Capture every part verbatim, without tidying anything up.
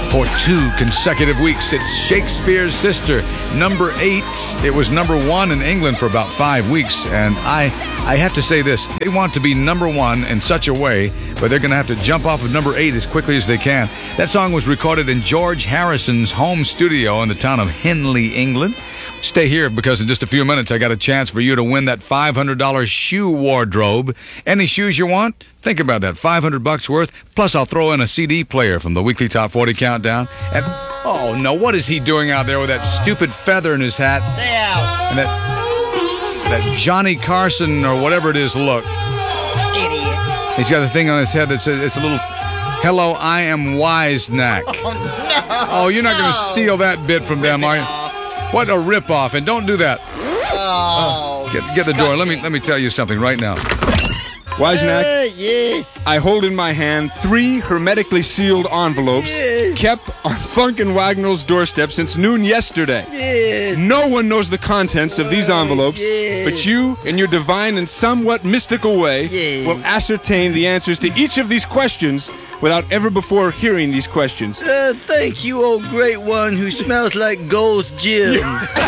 for two consecutive weeks. It's Shakespeare's Sister, number eight. It was number one in England for about five weeks. And I, I have to say this. They want to be number one in such a way, but they're going to have to jump off of number eight as quickly as they can. That song was recorded in George Harrison's home studio in the town of Henley, England. Stay here because in just a few minutes I got a chance for you to win that five hundred dollars shoe wardrobe. Any shoes you want? Think about that. five hundred bucks worth. Plus I'll throw in a C D player from the weekly Top forty Countdown. And oh no, what is he doing out there with that stupid feather in his hat? Stay out. And that that Johnny Carson or whatever it is look. Idiot. He's got a thing on his head that says it's a little "Hello, I am Wisenack." Oh no. Oh, you're not no. going to steal that bit from them, are you? What a ripoff! And don't do that. Oh, Get, get the door. Let me let me tell you something right now. Wisenack, Uh, yes. I hold in my hand three hermetically sealed envelopes Yes. kept on Funkin' Wagnall's doorstep since noon yesterday. Yes. No one knows the contents of these envelopes, Yes. but you, in your divine and somewhat mystical way, Yes. will ascertain the answers to each of these questions without ever before hearing these questions. Uh, thank you, old great one who smells like Gold's Gym.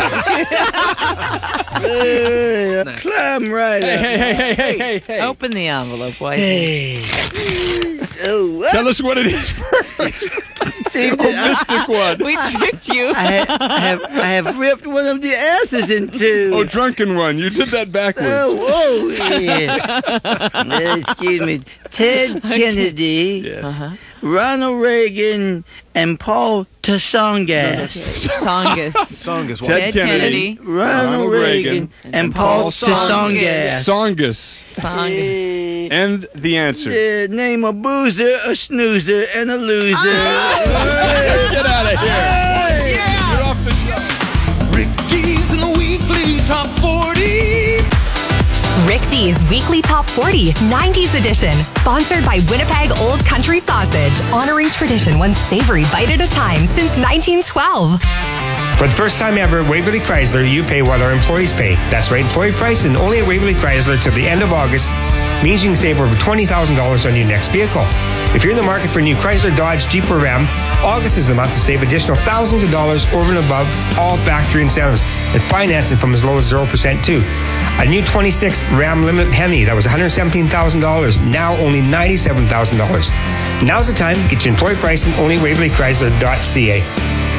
uh, climb right Hey, up. hey, hey, hey, hey, hey, hey. Open the envelope, White. Hey. Oh, what? Tell us what it is first. Seems Oh, that I, mystic one. We tricked you. I, ha- I have I have ripped one of the asses in two. Oh, drunken one. You did that backwards. Oh, oh, yeah. Uh, excuse me. Ted Kennedy, Yes. Uh-huh. Ronald Reagan, and Paul Tasongas. Songus. Song is Ted Ted Kennedy, Kennedy. Ronald Ronald Reagan, Reagan, and Paul Tasongas. Tasongas. Songus. Songus. Uh, And the answer. uh, name a boozer, a snoozer, and a loser. Get out of here. You're off the show. Rick D's in the weekly top forty. Rick D's Weekly Top forty, nineties edition, sponsored by Winnipeg Old Country Sausage, honoring tradition one savory bite at a time since nineteen twelve. For the first time ever, Waverly Chrysler, you pay what our employees pay. That's right, employee pricing only at Waverly Chrysler till the end of August means you can save over twenty thousand dollars on your next vehicle. If you're in the market for a new Chrysler, Dodge, Jeep, or Ram, August is the month to save additional thousands of dollars over and above all factory incentives and financing from as low as zero percent too. A new twenty-six Ram Limited Hemi that was one hundred seventeen thousand dollars, now only ninety-seven thousand dollars. Now's the time. Get your employee pricing only at waverly chrysler dot c a.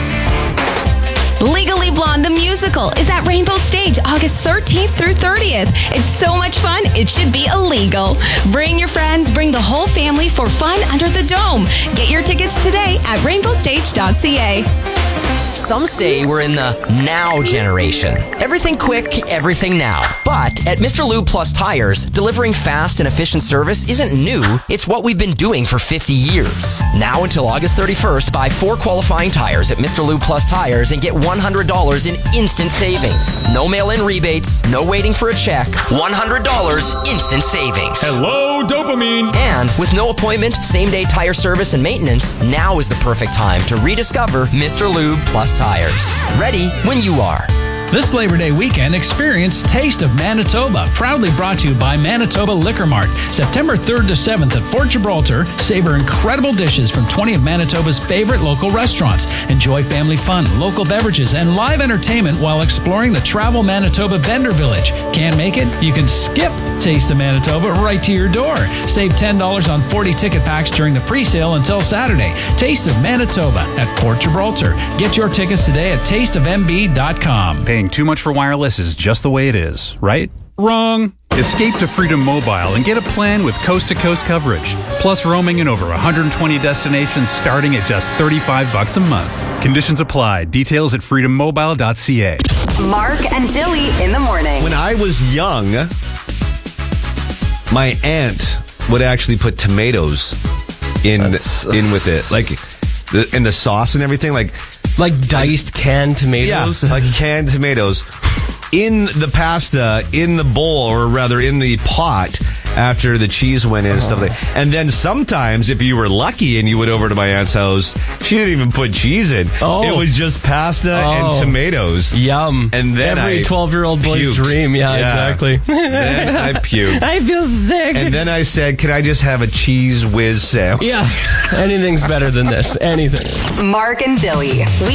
Legally Blonde, the musical, is at Rainbow Stage August thirteenth through thirtieth. It's so much fun, it should be illegal. Bring your friends, bring the whole family for fun under the dome. Get your tickets today at rainbow stage dot c a. Some say we're in the now generation. Everything quick, everything now. But at Mister Lube Plus Tires, delivering fast and efficient service isn't new. It's what we've been doing for fifty years. Now until August thirty-first, buy four qualifying tires at Mister Lube Plus Tires and get one hundred dollars in instant savings. No mail-in rebates, no waiting for a check. one hundred dollars instant savings. Hello, dopamine. And with no appointment, same-day tire service and maintenance, now is the perfect time to rediscover Mister Lube Plus Tires. Ready when you are. This Labor Day weekend, experience Taste of Manitoba, proudly brought to you by Manitoba Liquor Mart. September third to seventh at Fort Gibraltar, savor incredible dishes from twenty of Manitoba's favorite local restaurants. Enjoy family fun, local beverages, and live entertainment while exploring the Travel Manitoba Vendor Village. Can't make it? You can skip Taste of Manitoba right to your door. Save ten dollars on forty ticket packs during the pre-sale until Saturday. Taste of Manitoba at Fort Gibraltar. Get your tickets today at taste of m b dot com. Paying too much for wireless is just the way it is, right? Wrong! Escape to Freedom Mobile and get a plan with coast-to-coast coverage, plus roaming in over one hundred twenty destinations starting at just thirty-five bucks a month. Conditions apply. Details at freedom mobile dot c a. Mark and Dilly in the morning. When I was young, my aunt would actually put tomatoes in That's, uh, in with it, like the, in the sauce and everything, like like diced canned tomatoes. Yeah, like canned tomatoes in the pasta, in the bowl, or rather in the pot, after the cheese went in and stuff like that. And then sometimes, if you were lucky and you went over to my aunt's house, she didn't even put cheese in. Oh. It was just pasta Oh. and tomatoes. Yum. And then Every I twelve-year-old boy's puked. dream. Yeah, Yeah. exactly. Then I puked. I feel sick. And then I said, can I just have a cheese whiz sandwich? Yeah. Anything's better than this. Anything. Mark and Billy.